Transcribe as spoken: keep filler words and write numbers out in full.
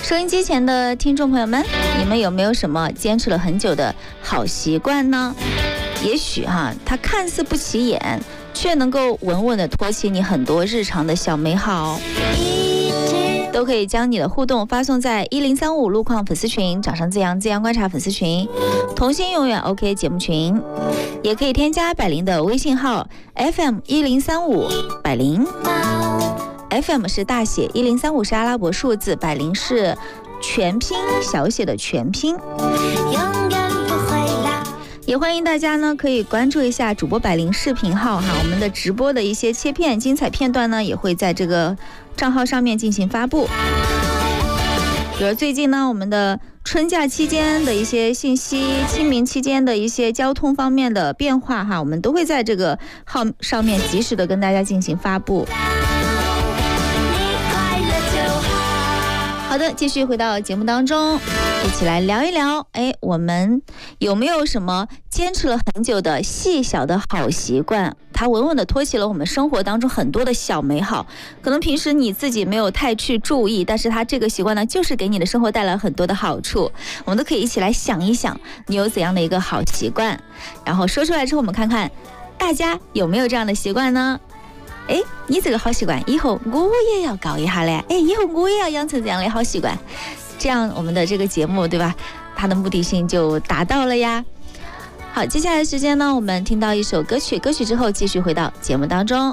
收音机前的听众朋友们，你们有没有什么坚持了很久的好习惯呢？也许哈，它看似不起眼，却能够稳稳地托起你很多日常的小美好。都可以将你的互动发送在一零三五路况粉丝群、掌上自阳自阳观察粉丝群、同心永远 OK 节目群，也可以添加百灵的微信号 F M 一零三五百灵。F M 是大写，一零三五是阿拉伯数字，百灵是全拼小写的全拼。也欢迎大家呢可以关注一下主播百灵视频号哈，我们的直播的一些切片精彩片段呢也会在这个账号上面进行发布。比如最近呢我们的春假期间的一些信息，清明期间的一些交通方面的变化哈，我们都会在这个号上面及时的跟大家进行发布。好的，继续回到节目当中，一起来聊一聊，哎，我们有没有什么坚持了很久的细小的好习惯，它稳稳地托起了我们生活当中很多的小美好，可能平时你自己没有太去注意，但是它这个习惯呢就是给你的生活带来很多的好处。我们都可以一起来想一想你有怎样的一个好习惯，然后说出来之后我们看看大家有没有这样的习惯呢？哎，你这个好习惯以后我也要搞一下嘞，哎，以后我也要养成这样的好习惯，这样我们的这个节目对吧，它的目的性就达到了呀。好，接下来的时间呢我们听到一首歌曲，歌曲之后继续回到节目当中。